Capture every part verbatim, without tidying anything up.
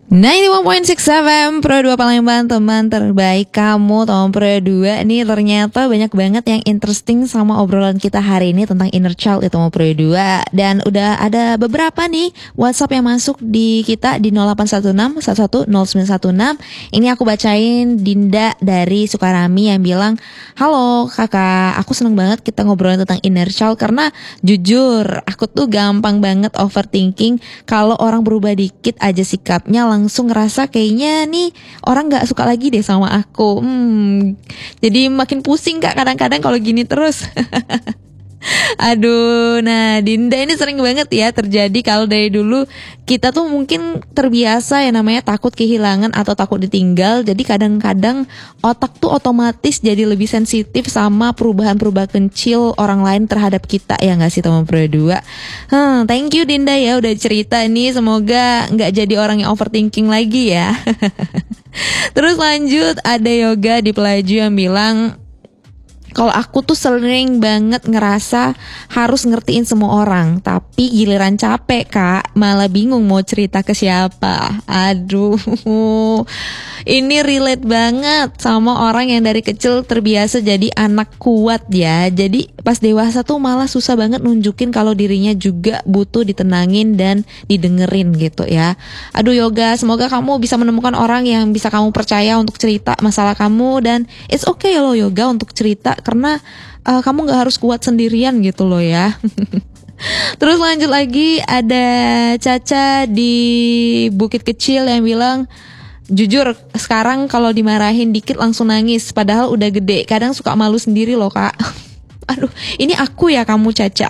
sembilan puluh satu titik enam F M Pro dua Palembang, teman terbaik kamu. Teman Pro dua nih, ternyata banyak banget yang interesting sama obrolan kita hari ini tentang inner child itu Teman Pro dua. Dan udah ada beberapa nih WhatsApp yang masuk di kita di nol delapan satu enam satu satu nol sembilan satu enam. Ini aku bacain Dinda dari Sukarami yang bilang, "Halo kakak, aku seneng banget kita ngobrolin tentang inner child karena jujur aku tuh gampang banget overthinking. Kalau orang berubah dikit aja sikapnya langsung ngerasa kayaknya nih orang gak suka lagi deh sama aku. hmm, Jadi makin pusing kak kadang-kadang kalau gini terus." Aduh, nah Dinda ini sering banget ya terjadi kalau dari dulu kita tuh mungkin terbiasa ya namanya takut kehilangan atau takut ditinggal. Jadi kadang-kadang otak tuh otomatis jadi lebih sensitif sama perubahan-perubahan kecil orang lain terhadap kita, ya gak sih teman Pro dua? Hmm, thank you Dinda ya udah cerita nih, semoga gak jadi orang yang overthinking lagi ya. Terus lanjut ada Yoga di Pelaju yang bilang, kalau aku tuh sering banget ngerasa harus ngertiin semua orang, tapi giliran capek kak, malah bingung mau cerita ke siapa. Aduh, ini relate banget sama orang yang dari kecil terbiasa jadi anak kuat ya. Jadi pas dewasa tuh malah susah banget nunjukin kalau dirinya juga butuh ditenangin dan didengerin gitu ya. Aduh Yoga, semoga kamu bisa menemukan orang yang bisa kamu percaya untuk cerita masalah kamu. Dan it's okay loh Yoga untuk cerita, karena uh, kamu gak harus kuat sendirian gitu loh ya. Terus lanjut lagi ada Caca di Bukit Kecil yang bilang, jujur sekarang kalau dimarahin dikit langsung nangis, padahal udah gede. Kadang suka malu sendiri loh kak. Aduh, ini aku ya kamu Caca.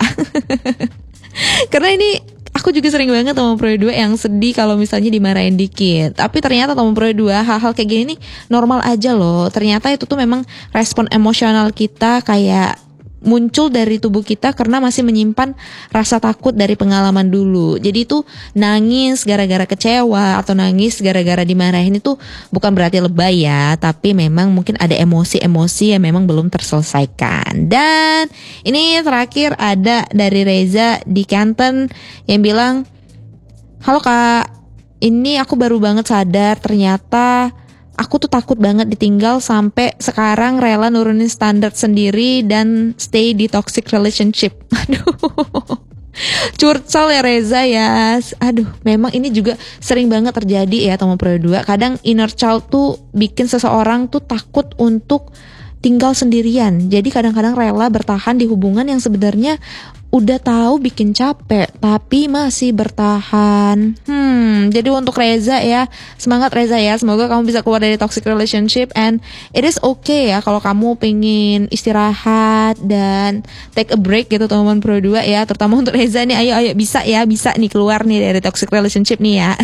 Karena ini aku juga sering banget teman Pro dua yang sedih kalau misalnya dimarahin dikit. Tapi ternyata teman Pro dua hal-hal kayak gini nih normal aja loh. Ternyata itu tuh memang respon emosional kita kayak muncul dari tubuh kita karena masih menyimpan rasa takut dari pengalaman dulu. Jadi itu nangis gara-gara kecewa atau nangis gara-gara dimarahin itu bukan berarti lebay ya, tapi memang mungkin ada emosi-emosi yang memang belum terselesaikan. Dan ini terakhir ada dari Reza di Canton yang bilang, "Halo kak, ini aku baru banget sadar ternyata aku tuh takut banget ditinggal sampai sekarang rela nurunin standar sendiri dan stay di toxic relationship." Aduh, curcol ya Reza ya. Aduh, memang ini juga sering banget terjadi ya teman Pro dua. Kadang inner child tuh bikin seseorang tuh takut untuk tinggal sendirian. Jadi kadang-kadang rela bertahan di hubungan yang sebenarnya udah tahu bikin capek, tapi masih bertahan. Hmm, jadi untuk Reza ya, semangat Reza ya. Semoga kamu bisa keluar dari toxic relationship, and it is okay ya kalau kamu pengen istirahat dan take a break gitu teman-teman Pro dua ya. Terutama untuk Reza nih, ayo ayo bisa ya, bisa nih keluar nih dari toxic relationship nih ya.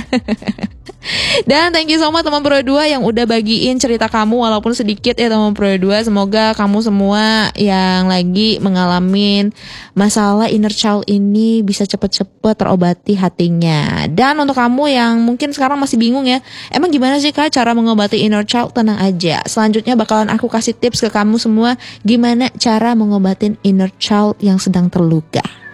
Dan thank you so much teman Pro dua yang udah bagiin cerita kamu walaupun sedikit ya teman Pro dua. Semoga kamu semua yang lagi mengalami masalah inner child ini bisa cepet-cepet terobati hatinya. Dan untuk kamu yang mungkin sekarang masih bingung ya, emang gimana sih kak cara mengobati inner child? Tenang aja, selanjutnya bakalan aku kasih tips ke kamu semua gimana cara mengobatin inner child yang sedang terluka.